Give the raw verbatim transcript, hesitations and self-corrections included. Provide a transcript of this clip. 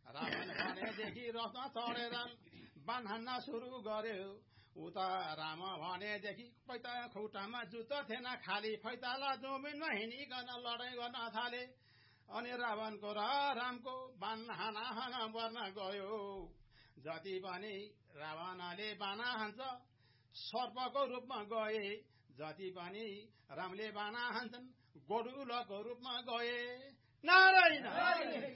रावण भनेदेखि रथमा चढेर बाण हान्न सुरु गर्यो उता राम भनेदेखि पैता खुट्टामा जुत्ता थिएन खाली फैताला जमिनमा हिँडिकन लडाइँ गर्न थाले अनि रावणको र रामको बाण हाना हाना पर्न गयो जति पनि रावणले बाना हान्छ सर्पको रूपमा गए जति पनि रामले बाना हान्छन् गोडुलको रूपमा गए नारायण